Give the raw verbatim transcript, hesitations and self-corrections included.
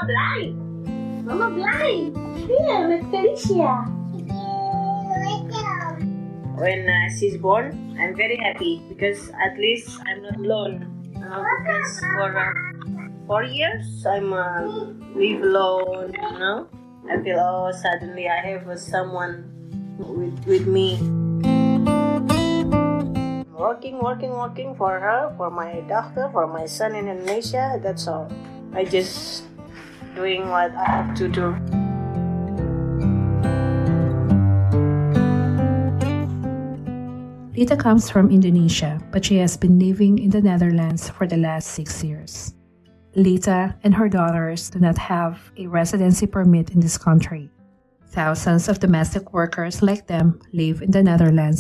blind. Mama blind. Here, with Felicia. When uh, she's born, I'm very happy because at least I'm not alone. Uh, because for uh, four years, I'm uh, live alone. You know, I feel oh suddenly I have uh, someone with with me. Working, working, working for her, for my doctor, for my son in Indonesia. That's all. I just doing what I have to do. Lita comes from Indonesia, but she has been living in the Netherlands for the last six years. Lita and her daughters do not have a residency permit in this country. Thousands of domestic workers like them live in the Netherlands